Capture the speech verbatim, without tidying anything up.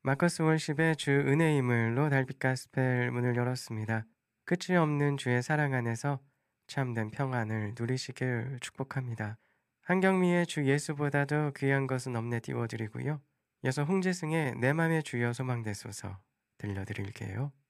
마커스 월십의 주 은혜의 물로 달빛 가스펠 문을 열었습니다. 끝이 없는 주의 사랑 안에서 참된 평안을 누리시길 축복합니다. 한경미의 주 예수보다도 귀한 것은 없네 띄워드리고요. 이어서 홍재승의 내 맘의 주여 소망되소서 들려드릴게요.